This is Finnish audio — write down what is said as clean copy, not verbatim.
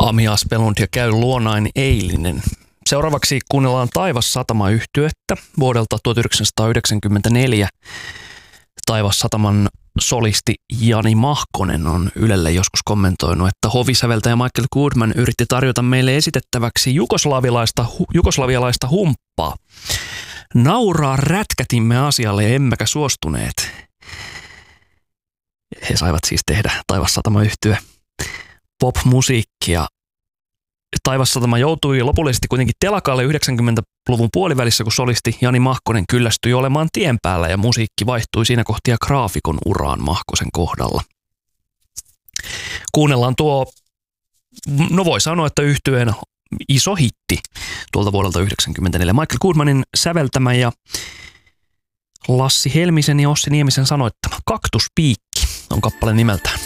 Ami Aspelund ja Käy luonain eilinen. Seuraavaksi kuunnellaan Taivassatama-yhtyettä vuodelta 1994. Taivassataman solisti Jani Mahkonen on Ylelle joskus kommentoinut, että hovisäveltäjä Michael Goodman yritti tarjota meille esitettäväksi jugoslavialaista humppaa. Nauraa rätkätimme asialle emmekä suostuneet. He saivat siis tehdä Taivassatama-yhtye pop-musiikkia. Taivassatama joutui lopullisesti kuitenkin telakalle 90-luvun puolivälissä, kun solisti Jani Mahkonen kyllästyi olemaan tien päällä ja musiikki vaihtui siinä kohtia graafikon uraan Mahkosen kohdalla. Kuunnellaan tuo, no voi sanoa, että yhtyeen iso hitti tuolta vuodelta 1994. Michael Goodmanin säveltämä ja Lassi Helmisen ja Ossi Niemisen sanoittama Kaktuspiikki on kappale nimeltään.